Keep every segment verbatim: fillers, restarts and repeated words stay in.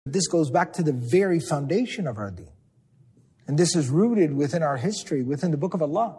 This goes back to the very foundation of our deen. And this is rooted within our history, within the book of Allah.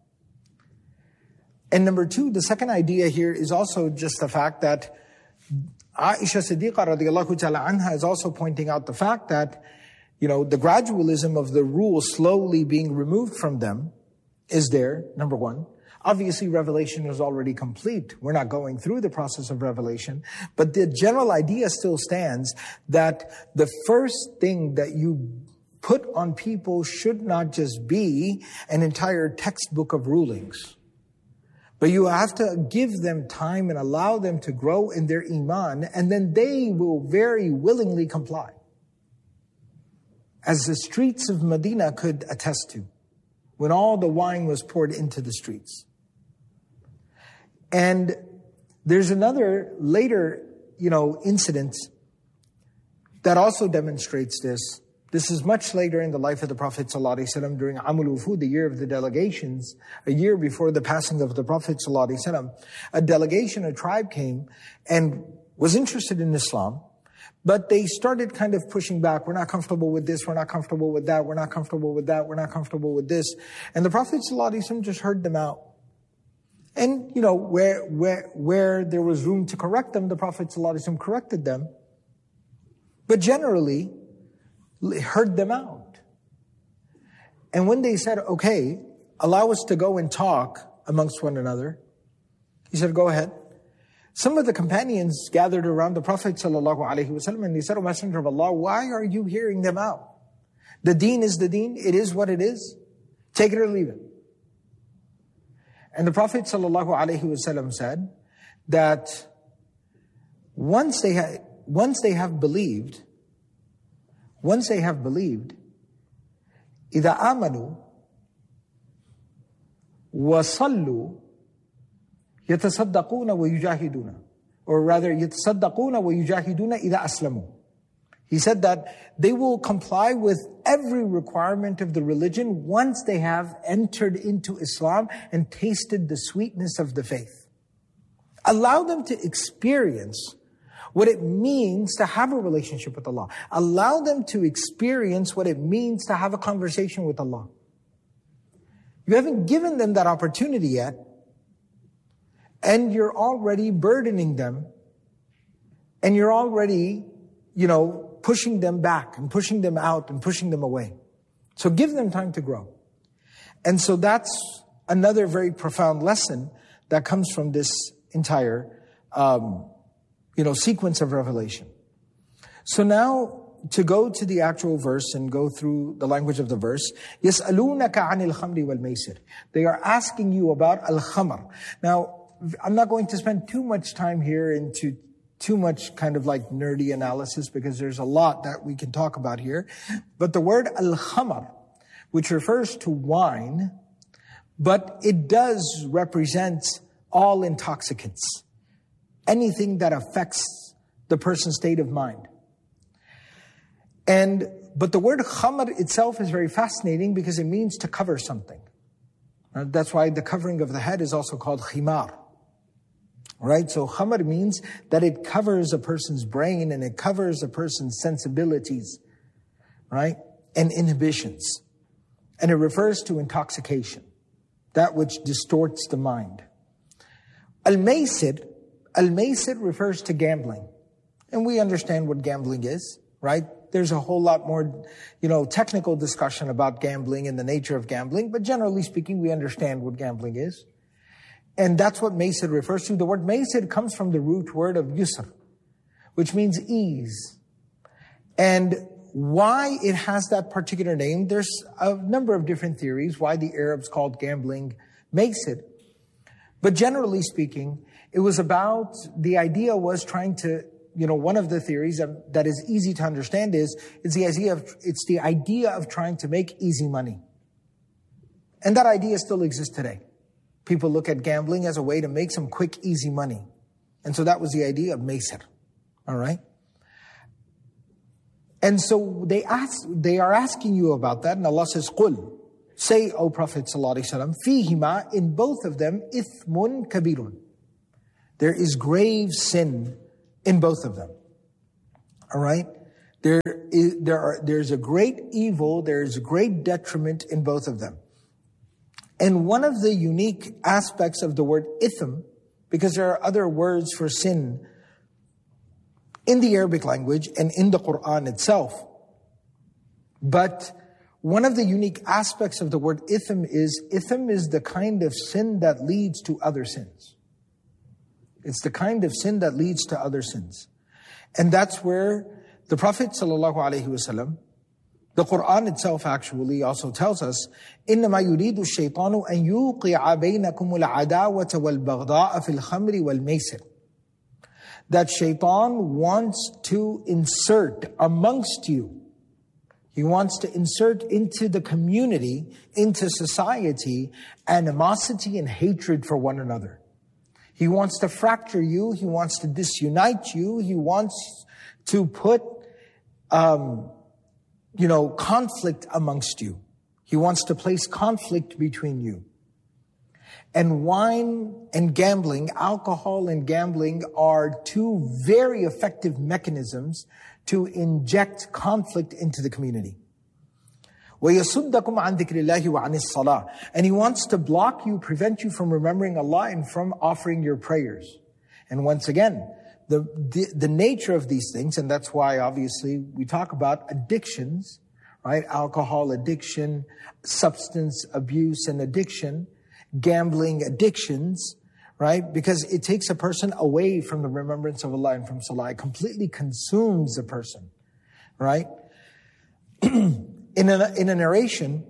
And number two, the second idea here is also just the fact that Aisha Siddiqa radiallahu ta'ala anha is also pointing out the fact that, you know, the gradualism of the rules slowly being removed from them is there, number one. Obviously, revelation is already complete. We're not going through the process of revelation. But the general idea still stands that the first thing that you put on people should not just be an entire textbook of rulings. But you have to give them time and allow them to grow in their iman, and then they will very willingly comply. As the streets of Medina could attest to, when all the wine was poured into the streets. And there's another later, you know, incident that also demonstrates this. This is much later in the life of the Prophet ﷺ during Amul Wufud, the year of the delegations, a year before the passing of the Prophet ﷺ. A delegation, a tribe came and was interested in Islam, but they started kind of pushing back. We're not comfortable with this, we're not comfortable with that, we're not comfortable with that, we're not comfortable with this. And the Prophet ﷺ just heard them out. And, you know, where, where, where there was room to correct them, the Prophet ﷺ corrected them. But generally, heard them out. And when they said, okay, allow us to go and talk amongst one another, he said, go ahead. Some of the companions gathered around the Prophet ﷺ and they said, O Messenger of Allah, why are you hearing them out? The deen is the deen. It is what it is. Take it or leave it. And the Prophet ﷺ said that once they, ha- once they have believed, once they have believed, إِذَا آمَنُوا وَصَلُّوا يَتَصَدَّقُونَ وَيُجَاهِدُونَ. Or rather, يَتَصَدَّقُونَ وَيُجَاهِدُونَ إِذَا أَسْلَمُوا. He said that they will comply with every requirement of the religion once they have entered into Islam and tasted the sweetness of the faith. Allow them to experience what it means to have a relationship with Allah. Allow them to experience what it means to have a conversation with Allah. You haven't given them that opportunity yet, and you're already burdening them, and you're already, you know, pushing them back and pushing them out and pushing them away. So give them time to grow. And so that's another very profound lesson that comes from this entire um you know, sequence of revelation. So now, to go to the actual verse and go through the language of the verse, يَسْأَلُونَكَ عَنِ الْخَمْرِ وَالْمَيْسِرِ. They are asking you about al-khamr. Now, I'm not going to spend too much time here into too much kind of like nerdy analysis because there's a lot that we can talk about here. But the word al-khamr, which refers to wine, but it does represent all intoxicants. Anything that affects the person's state of mind. And, but the word khamr itself is very fascinating because it means to cover something. Uh, that's why the covering of the head is also called khimar. Right? So khamr means that it covers a person's brain and it covers a person's sensibilities. Right? And inhibitions. And it refers to intoxication. That which distorts the mind. Al-maysir. Al-maysir refers to gambling. And we understand what gambling is, right? There's a whole lot more, you know, technical discussion about gambling and the nature of gambling. But generally speaking, we understand what gambling is. And that's what maysir refers to. The word maysir comes from the root word of yusr, which means ease. And why it has that particular name, there's a number of different theories why the Arabs called gambling maysir. But generally speaking, it was about, the idea was trying to, you know, one of the theories that, that is easy to understand is, it's the idea of, it's the idea of trying to make easy money. And that idea still exists today. People look at gambling as a way to make some quick, easy money. And so that was the idea of maysir. All right? And so they ask, they are asking you about that, and Allah says, قُلْ. Say, O Prophet ﷺ, فِيهِمَا, in both of them, إِثْمٌ كَبِيرٌ. There is grave sin in both of them. All right? There is, there are, there's a great evil, there's a great detriment in both of them. And one of the unique aspects of the word ithm, because there are other words for sin in the Arabic language and in the Quran itself, but one of the unique aspects of the word ithm is, ithm is the kind of sin that leads to other sins. It's the kind of sin that leads to other sins. And that's where the Prophet sallallahu alaihi wasallam, the Quran itself actually also tells us, إِنَّمَا يُرِيدُ الشَّيْطَانُ أَن يُوقِعَ بَيْنَكُمُ الْعَدَاوَةَ وَالْبَغْضَاءَ فِي الْخَمْرِ وَالْمَيْسِرِ. That shaitan wants to insert amongst you, he wants to insert into the community, into society, animosity and hatred for one another. He wants to fracture you, he wants to disunite you, he wants to put, um, you know, conflict amongst you. He wants to place conflict between you. And wine and gambling, alcohol and gambling are two very effective mechanisms to inject conflict into the community. وَيَصُدَّكُمْ عَنْ ذِكْرِ اللَّهِ وَعَنِ الصَّلَاةِ. And he wants to block you, prevent you from remembering Allah and from offering your prayers. And once again, the, the, the nature of these things, and that's why obviously we talk about addictions, right? Alcohol addiction, substance abuse and addiction, gambling addictions, right? Because it takes a person away from the remembrance of Allah and from Salah. It completely consumes a person, right? in, a, in a narration,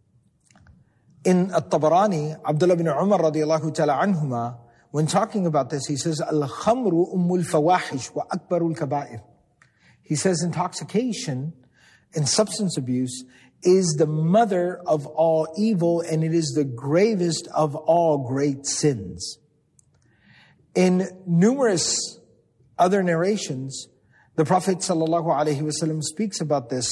in At-Tabarani, Abdullah bin Umar radiallahu ta'ala anhuma, when talking about this, he says, Al-khamru ummul fawahish wa akbarul kabair. He says intoxication and substance abuse is the mother of all evil, and it is the gravest of all great sins. In numerous other narrations, the Prophet sallallahu alaihi wasallam speaks about this.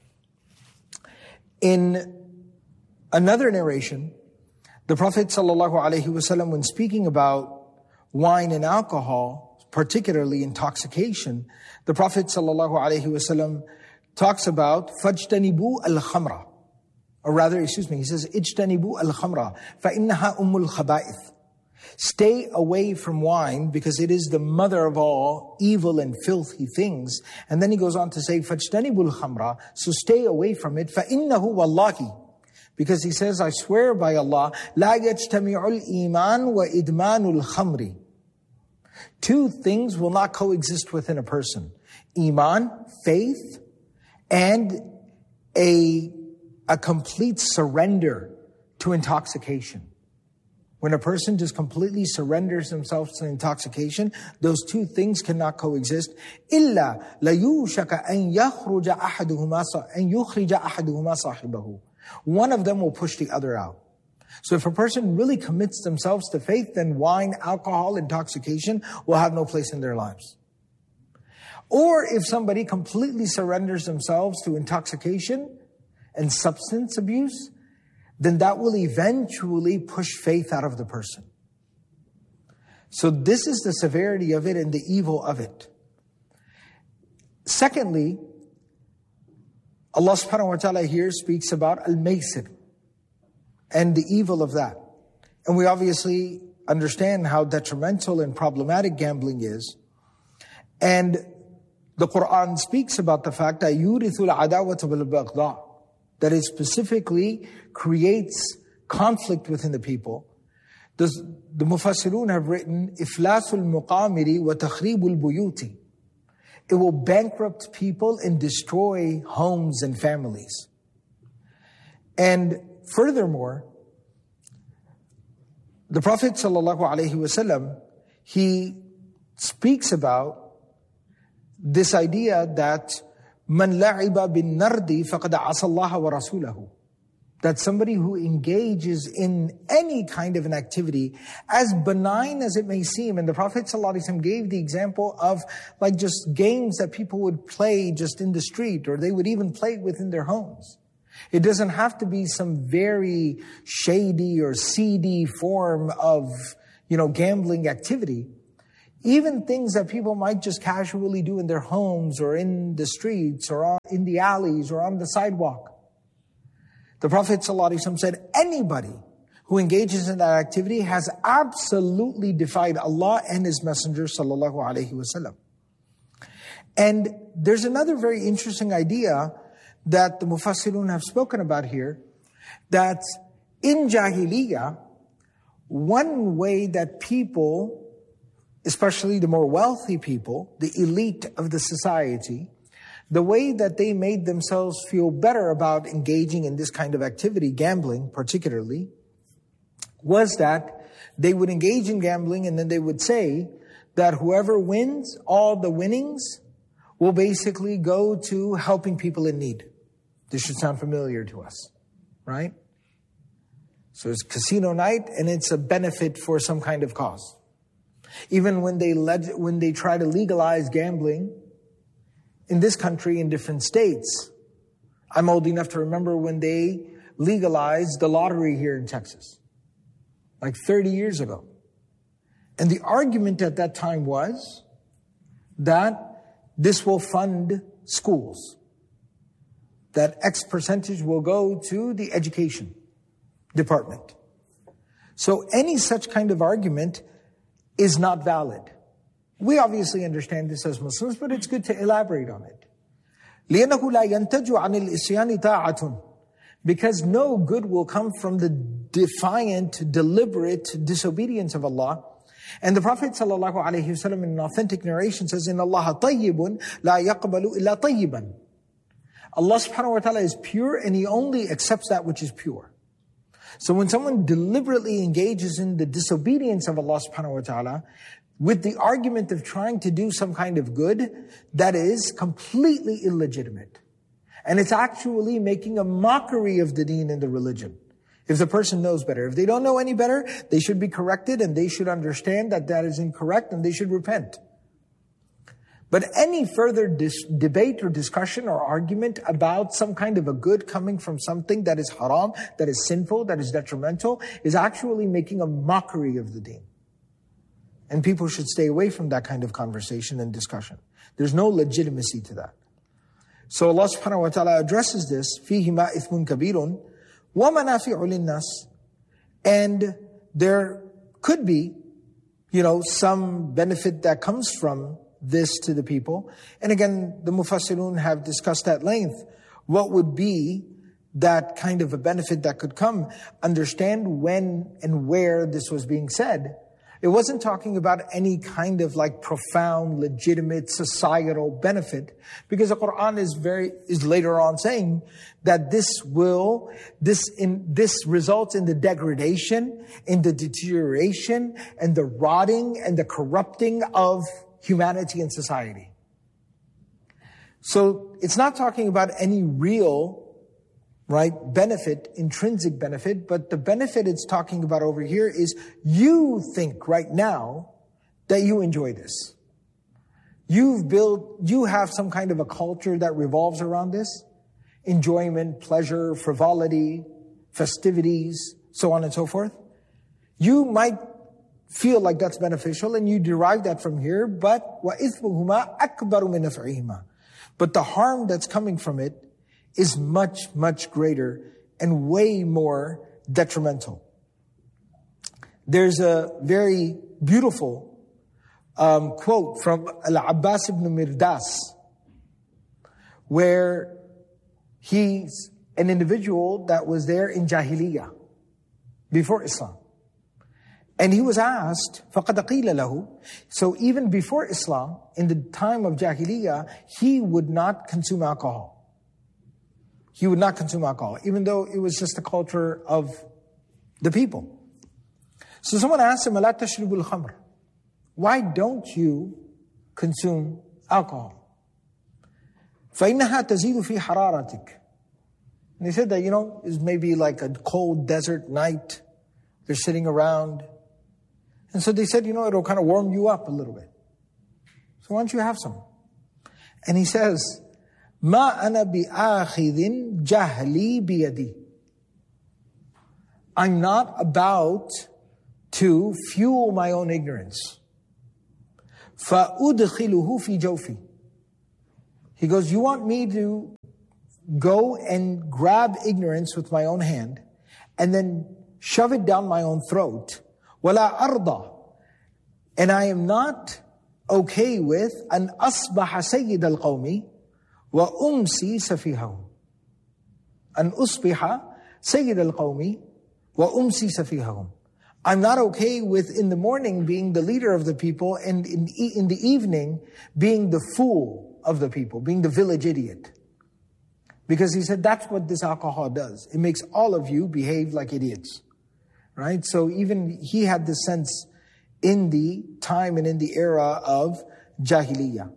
In another narration, the Prophet sallallahu alaihi wasallam, when speaking about wine and alcohol, particularly intoxication, the Prophet sallallahu alaihi wasallam talks about فَاجْتَنِبُوا الْخَمْرَ. Or rather, excuse me, he says, اجْتَنِبُوا الْخَمْرَ فَإِنَّهَا أُمُّ الْخَبَائِثِ. Stay away from wine because it is the mother of all evil and filthy things. And then he goes on to say, فَاجْتَنِبُوا الْخَمْرَ. So stay away from it. فَإِنَّهُ وَاللَّهِ. Because he says, I swear by Allah, لَا يَجْتَمِعُ الْإِيمَانُ وَإِدْمَانُ الْخَمْرِ. Two things will not coexist within a person. Iman, faith, and a, a complete surrender to intoxication. When a person just completely surrenders themselves to intoxication, those two things cannot coexist. إِلَّا لَيُوشَكَ أَن يَخْرُجَ أَحَدُهُمَا أَن يُخْرِجَ أَحَدُهُمَا صَاحِبَهُ. One of them will push the other out. So if a person really commits themselves to faith, then wine, alcohol, intoxication will have no place in their lives. Or if somebody completely surrenders themselves to intoxication and substance abuse, then that will eventually push faith out of the person. So this is the severity of it and the evil of it. Secondly, Allah subhanahu wa ta'ala here speaks about al-maysir and the evil of that. And we obviously understand how detrimental and problematic gambling is. And the Quran speaks about the fact that yurithul adawata bil baghdha, that it specifically creates conflict within the people. The, the Mufassirun have written, iflasul muqamiri wa takhribul buyuti. It will bankrupt people and destroy homes and families. And furthermore, the Prophet sallallahu alaihi wasallam, he speaks about this idea that man la'iba bin nardi faqad asa Allah wa rasulahu. That somebody who engages in any kind of an activity, as benign as it may seem, and the Prophet ﷺ gave the example of like just games that people would play just in the street, or they would even play within their homes. It doesn't have to be some very shady or seedy form of, you know, gambling activity. Even things that people might just casually do in their homes or in the streets or on, in the alleys or on the sidewalk. The Prophet ﷺ said, anybody who engages in that activity has absolutely defied Allah and His Messenger sallallahu alaihi wasallam. And there's another very interesting idea that the Mufassirun have spoken about here, that in Jahiliyyah, one way that people, especially the more wealthy people, the elite of the society, the way that they made themselves feel better about engaging in this kind of activity, gambling particularly, was that they would engage in gambling and then they would say that whoever wins, all the winnings will basically go to helping people in need. This should sound familiar to us, right? So it's casino night and it's a benefit for some kind of cause. Even when they leg- when they try to legalize gambling in this country in different states, I'm old enough to remember when they legalized the lottery here in Texas, like thirty years ago. And the argument at that time was that this will fund schools, that X percentage will go to the education department. So any such kind of argument is not valid. We obviously understand this as Muslims, but it's good to elaborate on it. لِأَنَّهُ لَا يَنْتَجُ عَنِ الْإِسْيَانِ طَاعَةٌ, because no good will come from the defiant, deliberate disobedience of Allah. And the Prophet ﷺ in an authentic narration says, إِنَّ اللَّهَ طَيِّبٌ لَا يَقْبَلُ إِلَّا طَيِّبًا. Allah subhanahu wa ta'ala is pure and He only accepts that which is pure. So when someone deliberately engages in the disobedience of Allah subhanahu wa ta'ala with the argument of trying to do some kind of good, that is completely illegitimate. And it's actually making a mockery of the deen and the religion. If the person knows better. If they don't know any better, they should be corrected and they should understand that that is incorrect and they should repent. But any further dis- debate or discussion or argument about some kind of a good coming from something that is haram, that is sinful, that is detrimental, is actually making a mockery of the deen. And people should stay away from that kind of conversation and discussion. There's no legitimacy to that. So Allah subhanahu wa ta'ala addresses this, فِيهِمَا إِثْمٌ كَبِيرٌ وَمَنَافِعُ لِلنَّاسِ. And there could be, you know, some benefit that comes from this to the people. And again, the Mufassirun have discussed at length what would be that kind of a benefit that could come. Understand when and where this was being said. It wasn't talking about any kind of like profound, legitimate, societal benefit, because the Quran is very, is later on saying that this will, this in, this results in the degradation, in the deterioration, and the rotting and the corrupting of humanity and society. So it's not talking about any real, right, benefit, intrinsic benefit, but the benefit it's talking about over here is you think right now that you enjoy this. You've built, you have some kind of a culture that revolves around this. Enjoyment, pleasure, frivolity, festivities, so on and so forth. You might feel like that's beneficial and you derive that from here, but وَإِثْمُهُمَا أَكْبَرُ مِنْ نَفْعِهِمَا. But the harm that's coming from it is much, much greater and way more detrimental. There's a very beautiful um, quote from Al-Abbas ibn Mirdas, where he's an individual that was there in Jahiliyyah, before Islam. And he was asked, فَقَدْ قِيلَ لَهُ. So even before Islam, in the time of Jahiliyyah, he would not consume alcohol. He would not consume alcohol, even though it was just the culture of the people. So someone asked him, أَلَا تَشْرِبُ الْخَمْرِ? Why don't you consume alcohol? فَإِنَّهَا تَزِيدُ فِي حَرَارَتِكَ. And they said that, you know, it's maybe like a cold desert night. They're sitting around. And so they said, you know, it'll kind of warm you up a little bit. So why don't you have some? And he says, مَا أَنَا بِآخِذٍ جَهْلِي بِيَدِي. I'm not about to fuel my own ignorance. فَأُدْخِلُهُ فِي جَوْفِي. He goes, you want me to go and grab ignorance with my own hand and then shove it down my own throat. وَلَا أَرْضَى. And I am not okay with أَنْ أَصْبَحَ سَيِّدَ الْقَوْمِ وَأُمْسِي سَفِيهَهُمْ. أَنْ أُصْبِحَ سَيِّدَ الْقَوْمِ وَأُمْسِي سَفِيهَهُمْ. I'm not okay with in the morning being the leader of the people and in, in the evening being the fool of the people, being the village idiot. Because he said that's what this alcohol does. It makes all of you behave like idiots. Right? So even he had this sense in the time and in the era of Jahiliyyah.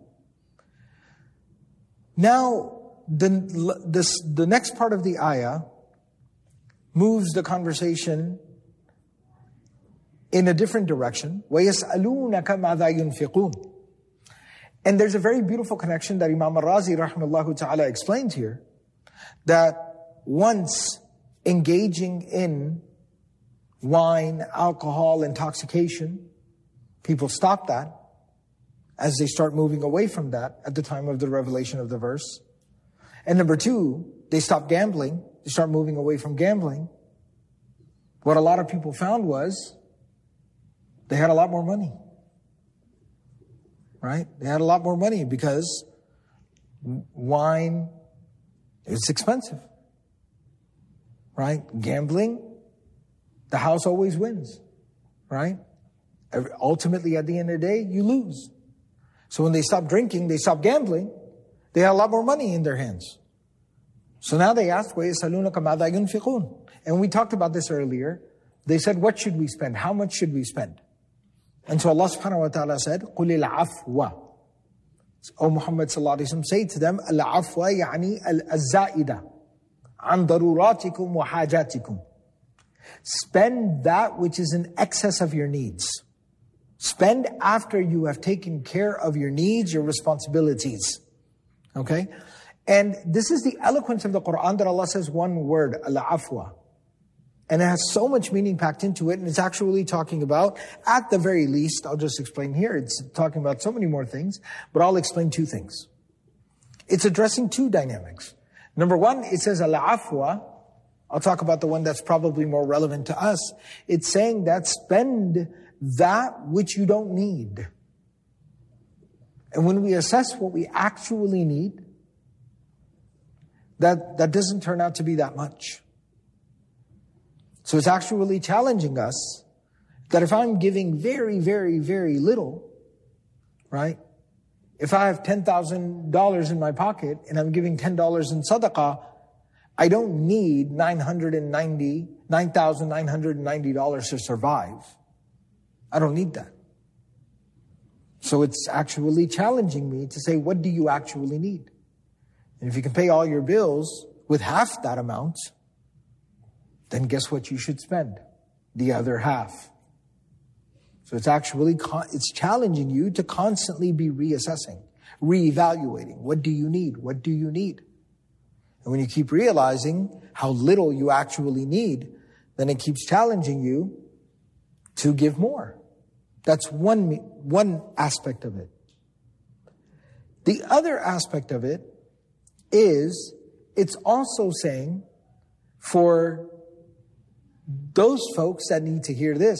Now, the, this, the next part of the ayah moves the conversation in a different direction. وَيَسْأَلُونَكَ مَاذَا يُنْفِقُونَ. And there's a very beautiful connection that Imam al-Razi rahimahullah ta'ala explained here, that once engaging in wine, alcohol, intoxication, people stop that as they start moving away from that at the time of the revelation of the verse. And number two, they stop gambling, they start moving away from gambling. What a lot of people found was they had a lot more money. Right? They had a lot more money because wine is expensive. Right? Gambling, the house always wins. Right? Ultimately, at the end of the day, you lose. So when they stop drinking, they stop gambling, they had a lot more money in their hands. So now they asked, وَيَسَلُونَكَ مَاذَا يُنْفِقُونَ. And we talked about this earlier. They said, what should we spend? How much should we spend? And so Allah subhanahu wa ta'ala said, قُلِ الْعَفْوَ. O Muhammad sallallahu alayhi wa sallam, say to them, الْعَفْوَ يعني الزَّائِدَةِ عَنْ ضَرُورَاتِكُمْ وَحَاجَاتِكُمْ. Spend that which is in excess of your needs. Spend after you have taken care of your needs, your responsibilities. Okay? And this is the eloquence of the Quran that Allah says one word, al-afwa. And it has so much meaning packed into it, and it's actually talking about, at the very least, I'll just explain here, it's talking about so many more things, but I'll explain two things. It's addressing two dynamics. Number one, it says al-afwa. I'll talk about the one that's probably more relevant to us. It's saying that spend that which you don't need. And when we assess what we actually need, that, that doesn't turn out to be that much. So it's actually challenging us that if I'm giving very, very, very little, right? If I have ten thousand dollars in my pocket and I'm giving ten dollars in sadaqah, I don't need nine hundred ninety, nine thousand nine hundred ninety dollars to survive. I don't need that. So it's actually challenging me to say, what do you actually need? And if you can pay all your bills with half that amount, then guess what you should spend? The other half. So it's actually, it's challenging you to constantly be reassessing, reevaluating. What do you need? What do you need? And when you keep realizing how little you actually need, then it keeps challenging you to give more. That's one, one aspect of it. The other aspect of it is, it's also saying for those folks that need to hear this,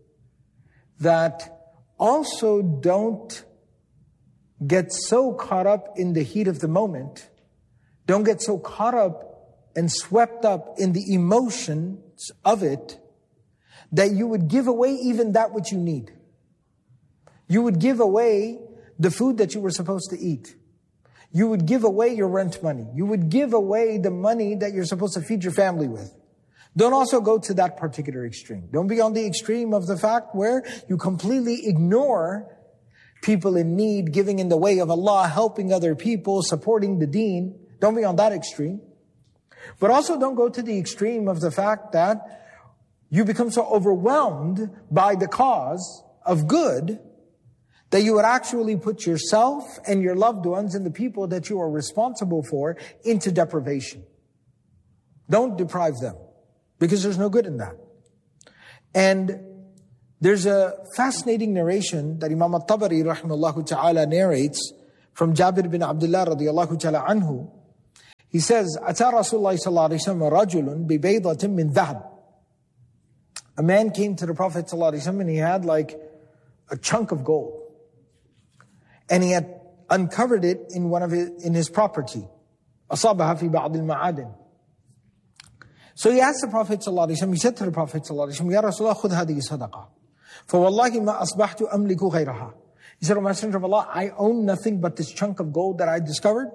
that also don't get so caught up in the heat of the moment, don't get so caught up and swept up in the emotions of it, that you would give away even that which you need. You would give away the food that you were supposed to eat. You would give away your rent money. You would give away the money that you're supposed to feed your family with. Don't also go to that particular extreme. Don't be on the extreme of the fact where you completely ignore people in need, giving in the way of Allah, helping other people, supporting the deen. Don't be on that extreme. But also don't go to the extreme of the fact that you become so overwhelmed by the cause of good that you would actually put yourself and your loved ones and the people that you are responsible for into deprivation. Don't deprive them, because there's no good in that. And There's a fascinating narration that Imam al-Tabari rahimahullah ta'ala narrates from Jabir bin Abdullah radiyallahu ta'ala anhu. He says, Ata Rasulullah sallallahu alayhi wa sallam rajulun bi baydatin min dhahab. A man came to the Prophet sallallahu alayhi wa sallam and he had like a chunk of gold. And he had uncovered it in one of his, in his property. أصابها في بعض المعادن. So he asked the Prophet sallallahu alayhi wa sallam, he said to the Prophet sallallahu alayhi wa sallam, Ya Rasulullah, khudh hadihi sadaqah. فَوَاللَّهِ مَا أَصْبَحْتُ أَمْلِكُ غَيْرَهَا. He said, O Messenger of Allah, I own nothing but this chunk of gold that I discovered.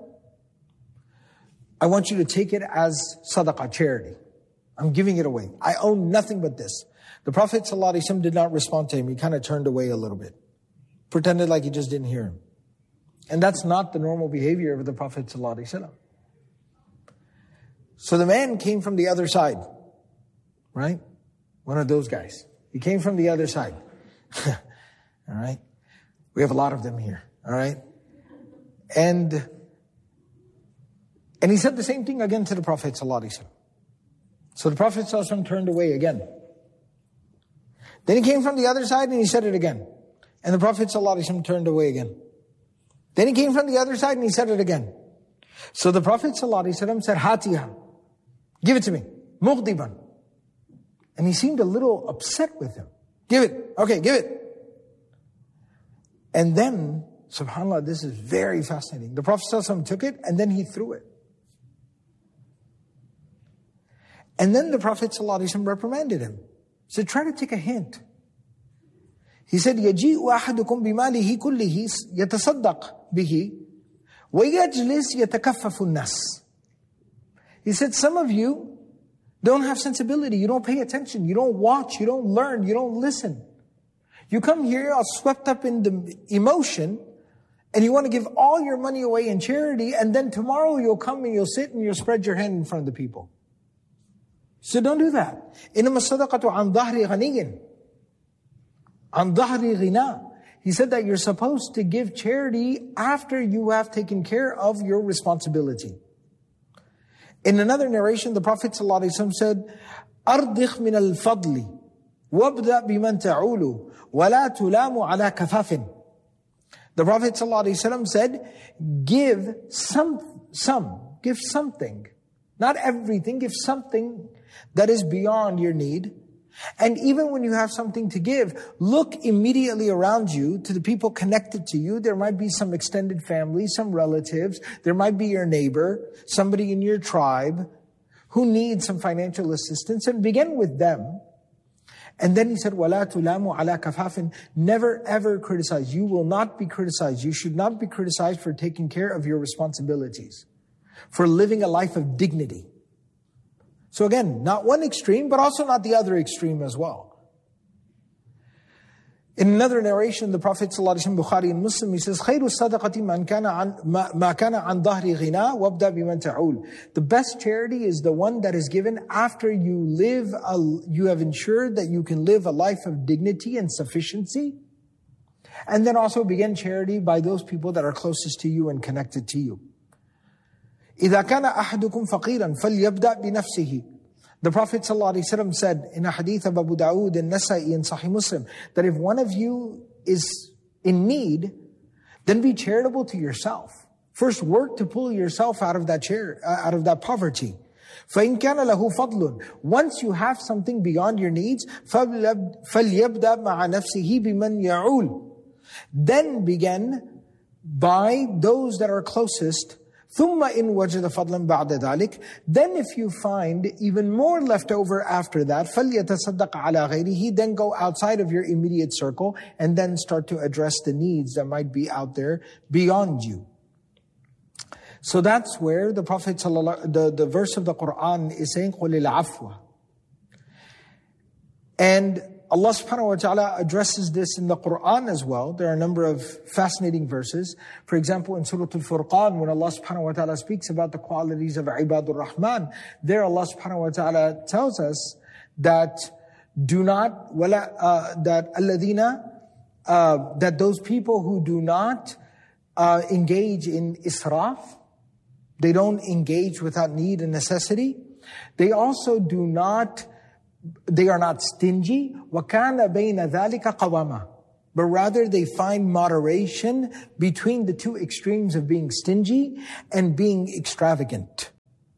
I want you to take it as sadaqah, charity. I'm giving it away. I own nothing but this. The Prophet ﷺ did not respond to him. He kind of turned away a little bit. Pretended like he just didn't hear him. And that's not the normal behavior of the Prophet ﷺ. So the man came from the other side. Right? One of those guys. He came from the other side. All right? We have a lot of them here. All right? And... And he said the same thing again to the Prophet ﷺ. So the Prophet ﷺ turned away again. Then he came from the other side and he said it again. And the Prophet ﷺ turned away again. Then he came from the other side and he said it again. So the Prophet ﷺ said, Hatiha, give it to me. Mughdiban. And he seemed a little upset with him. Give it. Okay, give it. And then, subhanAllah, this is very fascinating. The Prophet ﷺ took it and then he threw it. And then the Prophet ﷺ reprimanded him. He said, try to take a hint. He said, يَجِيءُ أَحَدُكُمْ بِمَالِهِ كُلِّهِ يَتَصَدَّقْ بِهِ وَيَجْلِسْ يَتَكَفَّفُ النَّاسِ. He said, some of you don't have sensibility. You don't pay attention. You don't watch. You don't learn. You don't listen. You come here all swept up in the emotion and you want to give all your money away in charity, and then tomorrow you'll come and you'll sit and you'll spread your hand in front of the people. So don't do that. إِنَّمَا الصَّدَقَةُ عَنْ ظَهْرِ غَنِيٍّ عَنْ ظَهْرِ غِنَى. He said that you're supposed to give charity after you have taken care of your responsibility. In another narration, the Prophet ﷺ said, أَرْضِخْ مِنَ الْفَضْلِ وَابْدَأْ بِمَنْ تَعُولُ وَلَا تُلَامُ عَلَى كَفَافٍ. The Prophet ﷺ said, give some, some, give something. Not everything, give something that is beyond your need. And even when you have something to give, look immediately around you to the people connected to you. There might be some extended family, some relatives. There might be your neighbor, somebody in your tribe who needs some financial assistance, and begin with them. And then he said, وَلَا تُلَامُ عَلَى كَفَافٍ. Never ever criticize. You will not be criticized. You should not be criticized for taking care of your responsibilities, for living a life of dignity. So again, not one extreme, but also not the other extreme as well. In another narration, the Prophet ﷺ, Bukhari and Muslim, he says, خَيْرُ الصَّدَقَةِ مَا كَانَ عَنْ ظَهْرِ غِنَى وَابْدَأْ بِمَنْ تَعُولُ. The best charity is the one that is given after you live, a, you have ensured that you can live a life of dignity and sufficiency. And then also begin charity by those people that are closest to you and connected to you. إِذَا كَانَ أَحَدُكُمْ فَقِيرًا فَلْيَبْدَأْ بِنَفْسِهِ. The Prophet ﷺ said in a hadith of Abu Dawood and Nasa'i and Sahih Muslim, that if one of you is in need, then be charitable to yourself. First work to pull yourself out of that chair, out of that poverty. فَإِنْ كَانَ لَهُ فَضْلٌ. Once you have something beyond your needs, فَلْيَبْدَأْ مَعَ نَفْسِهِ بِمَنْ يَعُولُ. Then begin by those that are closest. ثُمَّ إِنْ وَجَدَ فَضْلًا بَعْدَ ذَلِكَ. Then if you find even more left over after that, فَلْيَتَصَدَّقَ عَلَى غَيْرِهِ. Then go outside of your immediate circle and then start to address the needs that might be out there beyond you. So that's where the Prophet, the, the verse of the Quran is saying, قُلِ الْعَفْوَ. And Allah subhanahu wa ta'ala addresses this in the Quran as well. There are a number of fascinating verses. For example, in Surah Al-Furqan, when Allah subhanahu wa ta'ala speaks about the qualities of Ibadur Rahman, there Allah subhanahu wa ta'ala tells us that do not, wala, uh, that alladhina, uh, that those people who do not uh, engage in israf, they don't engage without need and necessity. They also do not they are not stingy. وَكَانَ بَيْنَ ذَلِكَ قَوَامًا. But rather they find moderation between the two extremes of being stingy and being extravagant.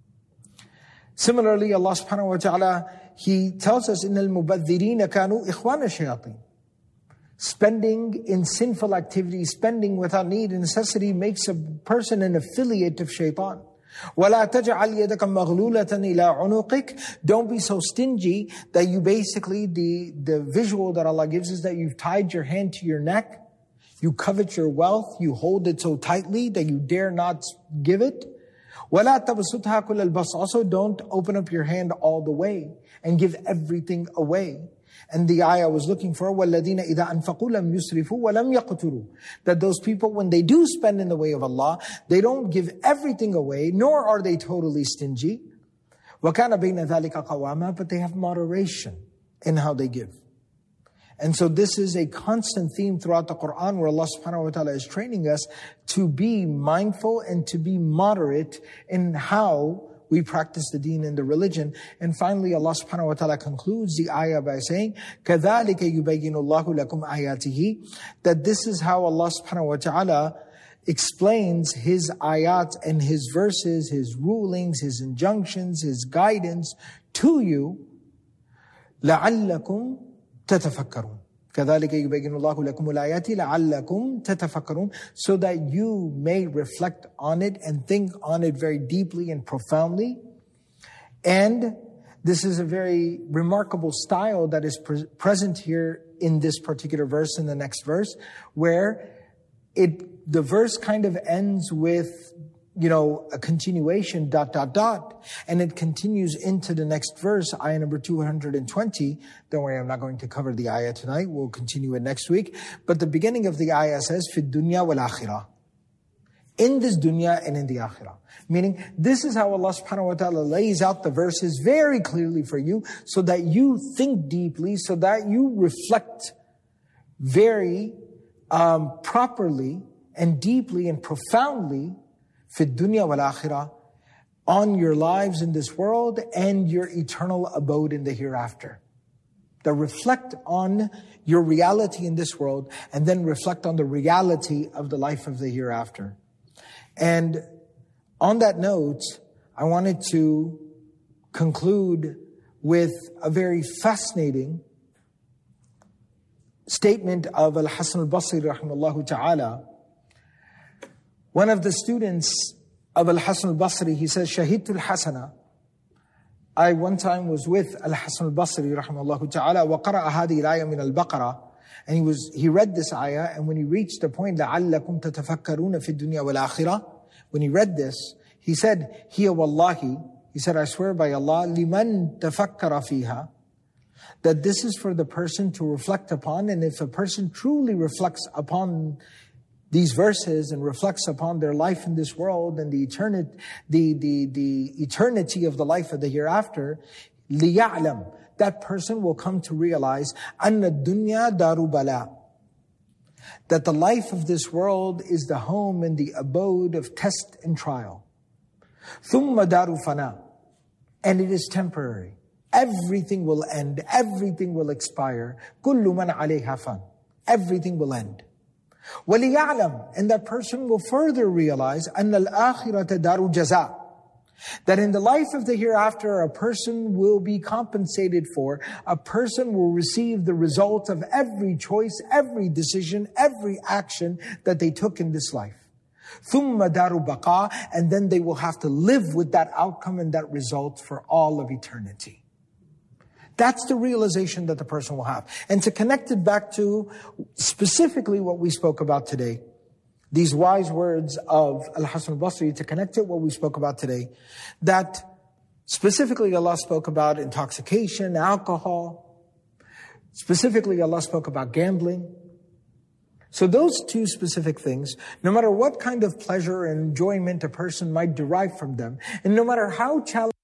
Similarly, Allah subhanahu wa ta'ala, He tells us, إِنَّ الْمُبَذِّرِينَ كَانُوا إِخْوَانَ الشَّيَاطِينَ. Spending in sinful activities, spending without need and necessity makes a person an affiliate of shaitan. وَلَا تَجْعَلْ يَدَكَ مَغْلُولَةً إِلَىٰ عُنُقِكَ. Don't be so stingy that you basically, the, the visual that Allah gives is that you've tied your hand to your neck. You covet your wealth. You hold it so tightly that you dare not give it. وَلَا تَبْسُطْهَا كُلَّ الْبَسْطِ. Also, don't open up your hand all the way and give everything away. And the ayah I was looking for, وَالَّذِينَ إِذَا أَنفَقُوا لَمْ يُسْرِفُوا وَلَمْ يَقْتُرُوا. That those people, when they do spend in the way of Allah, they don't give everything away, nor are they totally stingy. وَكَانَ بَيْنَ ذَلِكَ قَوَامًا. But they have moderation in how they give. And so this is a constant theme throughout the Quran where Allah subhanahu wa ta'ala is training us to be mindful and to be moderate in how we practice the deen and the religion. And finally, Allah subhanahu wa ta'ala concludes the ayah by saying, كَذَلِكَ يُبَيِّنُ اللَّهُ لَكُمْ آيَاتِهِ. That this is how Allah subhanahu wa ta'ala explains His ayat and His verses, His rulings, His injunctions, His guidance to you. لَعَلَّكُمْ تَتَفَكَّرُونَ. كَذَلِكَ يُبَيِّنُ اللَّهُ لَكُمُ الْآيَاتِ لَعَلَّكُمْ تَتَفَكَّرُونَ. So that you may reflect on it and think on it very deeply and profoundly. And this is a very remarkable style that is pre- present here in this particular verse, in the next verse, where it the verse kind of ends with, you know, a continuation, dot, dot, dot. And it continues into the next verse, ayah number two hundred twenty. Don't worry, I'm not going to cover the ayah tonight. We'll continue it next week. But the beginning of the ayah says, فِي الدُّنْيَا وَالْآخِرَةِ. In this dunya and in the akhirah. Meaning, this is how Allah subhanahu wa ta'ala lays out the verses very clearly for you, so that you think deeply, so that you reflect very um, properly and deeply and profoundly في الدنيا والآخرة, on your lives in this world and your eternal abode in the hereafter. That reflect on your reality in this world and then reflect on the reality of the life of the hereafter. And on that note, I wanted to conclude with a very fascinating statement of Al-Hasan al-Basri rahimahullah ta'ala. One of the students of Al-Hasan al-Basri, he says, Shahidtu al-Hasana. I one time was with Al-Hasan al-Basri, rahimahullah ta'ala, وَقَرَأَ هَذِهِ الْآيَةَ مِنَ الْبَقَرَةِ. And he was, he read this ayah, and when he reached the point, لَعَلَّكُمْ تَتَفَكَّرُونَ فِي الدُّنْيَا وَالْآخِرَةِ. When he read this, he said, هِيَ وَاللَّهِ. He said, I swear by Allah, لِمَنْ تَفَكَّرَ فِيهَا. That this is for the person to reflect upon, and if a person truly reflects upon these verses and reflects upon their life in this world and the eternity, the, the, the eternity of the life of the hereafter, لِيَعْلَمْ. That person will come to realize أَنَّ الدُّنْيَا دَارُ بَلَاء. That the life of this world is the home and the abode of test and trial. ثُمَّ دَارُ فَنَاء. And it is temporary. Everything will end. Everything will expire. كُلُّ مَنْ عَلَيْهَا فَانٍ. Everything will end. وَلِيَعْلَمْ. And that person will further realize أَنَّ الْآخِرَةَ دَارُ جَزَاء. That in the life of the hereafter, a person will be compensated for, a person will receive the result of every choice, every decision, every action that they took in this life. ثُمَّ دَارُ بَقَاء. And then they will have to live with that outcome and that result for all of eternity. That's the realization that the person will have. And to connect it back to specifically what we spoke about today, these wise words of Al-Hasan al-Basri, to connect it what we spoke about today, that specifically Allah spoke about intoxication, alcohol. Specifically Allah spoke about gambling. So those two specific things, no matter what kind of pleasure and enjoyment a person might derive from them, and no matter how challenging